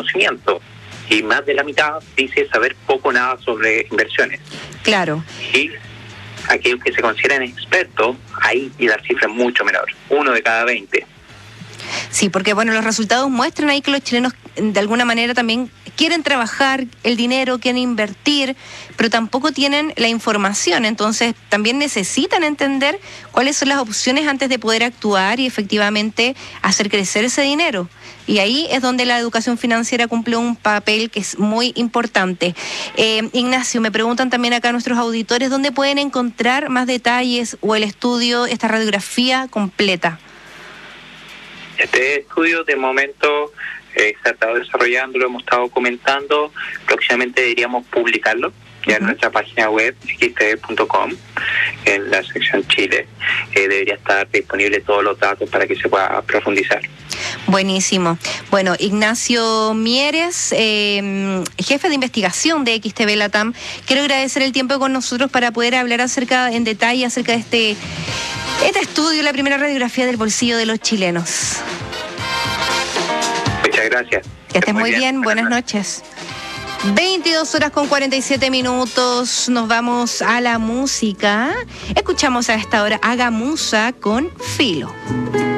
conocimiento. Y más de la mitad dice saber poco o nada sobre inversiones. Claro. Y aquellos que se consideran expertos, ahí y la cifra es mucho menor, 1 de cada 20. Sí, porque bueno, los resultados muestran ahí que los chilenos de alguna manera también quieren trabajar el dinero, quieren invertir, pero tampoco tienen la información. Entonces también necesitan entender cuáles son las opciones antes de poder actuar y efectivamente hacer crecer ese dinero. Y ahí es donde la educación financiera cumple un papel que es muy importante. Ignacio, me preguntan también acá nuestros auditores, ¿dónde pueden encontrar más detalles o el estudio, esta radiografía completa? Este estudio de momento se ha estado desarrollando, lo hemos estado comentando, próximamente deberíamos publicarlo ya en nuestra página web, xtv.com, en la sección Chile. Debería estar disponible todos los datos para que se pueda profundizar. Buenísimo. Bueno, Ignacio Mieres, jefe de investigación de XTV Latam, quiero agradecer el tiempo con nosotros para poder hablar en detalle acerca de este estudio, la primera radiografía del bolsillo de los chilenos. Muchas gracias. Que estés muy bien. Buenas noches. 22:47. Nos vamos a la música. Escuchamos a esta hora a Gamuza con Filo.